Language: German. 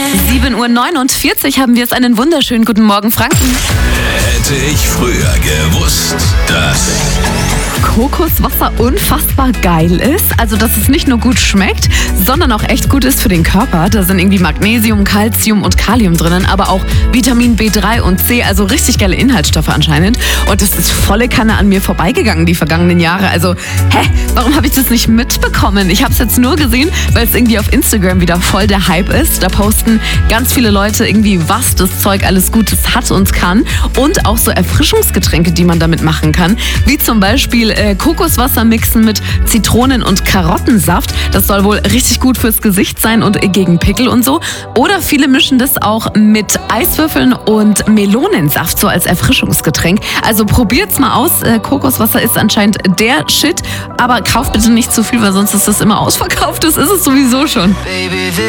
7:49 Uhr haben wir es. Einen wunderschönen guten Morgen, Franken. Hätte ich früher gewusst, dass Kokoswasser unfassbar geil ist. Also, dass es nicht nur gut schmeckt, sondern auch echt gut ist für den Körper. Da sind irgendwie Magnesium, Calcium und Kalium drinnen, aber auch Vitamin B3 und C, also richtig geile Inhaltsstoffe anscheinend. Und es ist volle Kanne an mir vorbeigegangen die vergangenen Jahre. Also, warum habe ich das nicht mitbekommen? Ich habe es jetzt nur gesehen, weil es irgendwie auf Instagram wieder voll der Hype ist. Da posten ganz viele Leute irgendwie, was das Zeug alles Gutes hat und kann. Und auch so Erfrischungsgetränke, die man damit machen kann. Wie zum Beispiel Kokoswasser mixen mit Zitronen- und Karottensaft. Das soll wohl richtig gut fürs Gesicht sein und gegen Pickel und so. Oder viele mischen das auch mit Eiswürfeln und Melonensaft, so als Erfrischungsgetränk. Also probiert's mal aus. Kokoswasser ist anscheinend der Shit. Aber kauft bitte nicht zu viel, weil sonst ist das immer ausverkauft. Das ist es sowieso schon. Baby,